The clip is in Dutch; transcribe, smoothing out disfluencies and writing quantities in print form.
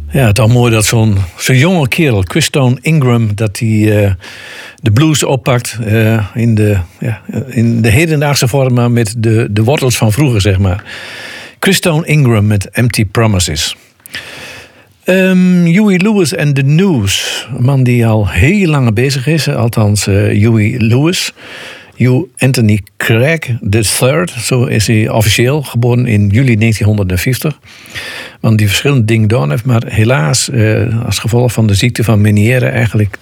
Ja, het is al mooi dat zo'n jonge kerel, Christone Ingram, dat hij de blues oppakt in de hedendaagse vorm, maar met de wortels van vroeger, zeg maar. Christone Ingram met Empty Promises. Huey Lewis and the News. Een man die al heel lang bezig is. Althans, Huey Lewis. Hugh Anthony Craig III. Zo is hij officieel. Geboren in juli 1950. Man die verschillende dingen gedaan heeft. Maar helaas, als gevolg van de ziekte van Meniere, eigenlijk